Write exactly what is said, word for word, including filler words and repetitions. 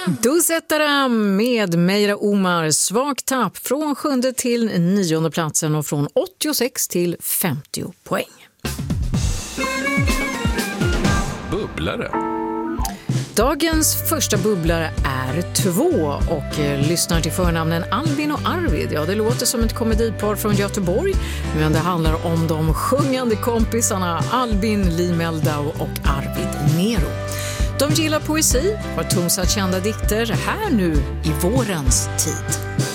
Dusetaram med Meira Omar, svagt tapp från sjunde till nionde platsen och från åttiosex till femtio poäng. Bubblare. Dagens första bubblare är två och eh, lyssnar till förnamnen Albin och Arvid. Ja, det låter som ett komedipar från Göteborg, men det handlar om de sjungande kompisarna Albin Limeldau och Arvid Nero. De gillar poesi, har tonsatt kända dikter här nu i vårens tid.